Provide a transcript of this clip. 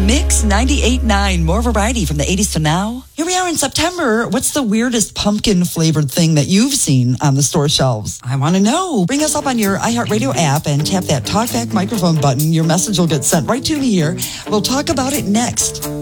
Mix 98.9, more variety from the 80s to now. Here we are in September. What's the weirdest pumpkin-flavored thing that you've seen on the store shelves? I want to know. Bring us up on your iHeartRadio app and tap that talkback microphone button. Your message will get sent right to me here. We'll talk about it next.